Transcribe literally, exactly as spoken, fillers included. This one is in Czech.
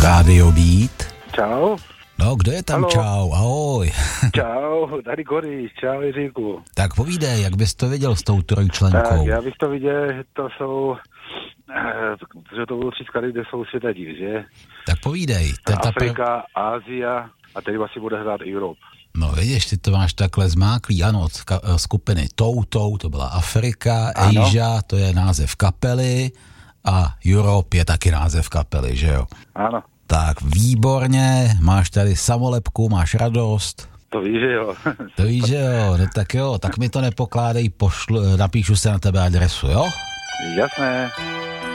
Rádio Beat. Čau. No, kdo je tam? Halo. Čau, ahoj. Čau, tady Goris, čau Jiříku. Tak povídej, jak bys to viděl s tou trojčlenkou? Tak, já bych to viděl, že to jsou, že to budou tři sklady, kde jsou světadíl, že? Tak povídej. Afrika, pr... Ázie a teď asi bude hrát Europe. No vidíš, ty to máš takhle zmáklý, ano, od ka- skupiny Toutou, to byla Afrika, ano. Asia, to je název kapely a Europe je taky název kapely, že jo? Ano. Tak výborně, máš tady samolepku, máš radost. To víš, že jo. To víš, že jo, no tak jo, tak mi to nepokládej, pošlu, napíšu se na tebe adresu, jo? Jasné.